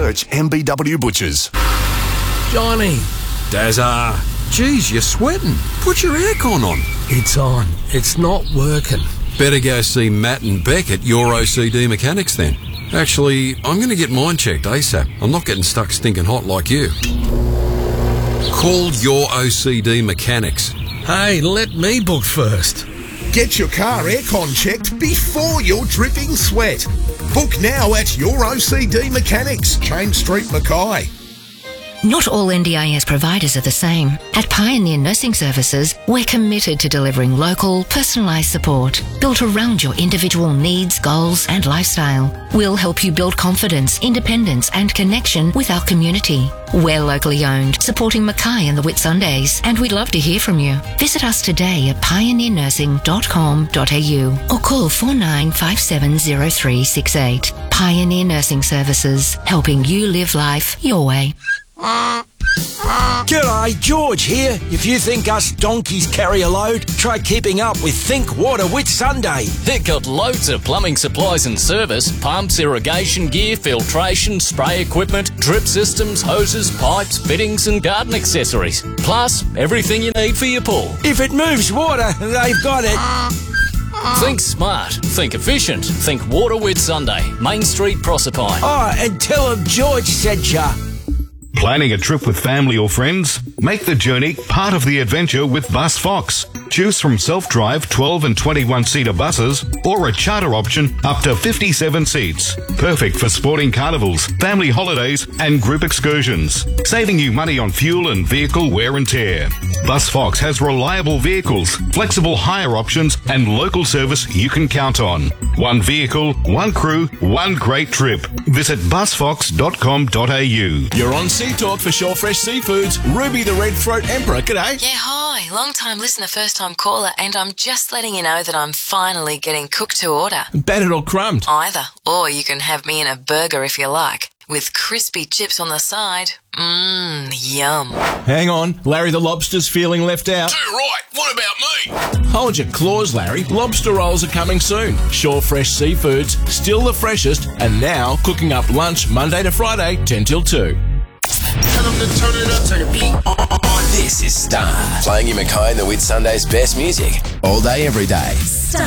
search MBW Butchers. Johnny. Dazza. Geez, you're sweating. Put your aircon on. It's on. It's not working. Better go see Matt and Beck at Your OCD Mechanics then. Actually, I'm going to get mine checked ASAP. I'm not getting stuck stinking hot like you. Call Your OCD Mechanics. Hey, let me book first. Get your car aircon checked before you're dripping sweat. Book now at Your OCD Mechanics, James Street, Mackay. Not all NDIS providers are the same. At Pioneer Nursing Services, we're committed to delivering local, personalised support built around your individual needs, goals and lifestyle. We'll help you build confidence, independence and connection with our community. We're locally owned, supporting Mackay and the Whitsundays, and we'd love to hear from you. Visit us today at pioneernursing.com.au or call 49570368. Pioneer Nursing Services, helping you live life your way. G'day, George here. If you think us donkeys carry a load, try keeping up with Think Water Whitsunday. They've got loads of plumbing supplies and service, pumps, irrigation gear, filtration, spray equipment, drip systems, hoses, pipes, fittings and garden accessories. Plus, everything you need for your pool. If it moves water, they've got it. Think smart, think efficient, think Water Whitsunday, Main Street, Proserpine. Oh, and tell them George said ya. Planning a trip with family or friends? Make the journey part of the adventure with Bus Fox. Choose from self-drive 12 and 21-seater buses or a charter option up to 57 seats. Perfect for sporting carnivals, family holidays and group excursions, saving you money on fuel and vehicle wear and tear. Bus Fox has reliable vehicles, flexible hire options and local service you can count on. One vehicle, one crew, one great trip. Visit busfox.com.au. You're on Sea Talk for Shore Fresh Seafoods. Ruby the Red Throat Emperor, g'day. Yeah, hi. Long time listener, first time caller, and I'm just letting you know that I'm finally getting cooked to order. Battered or crumbed? Either. Or you can have me in a burger if you like, with crispy chips on the side. Yum. Hang on, Larry the Lobster's feeling left out. Too right, what about me? Hold your claws, Larry. Lobster rolls are coming soon. Shore Fresh Seafoods, still the freshest, and now cooking up lunch Monday to Friday, 10 till 2. Tell them to turn it up, turn the beat on. This is Star, playing you Mackay and the Whitsundays' best music all day, every day. Star.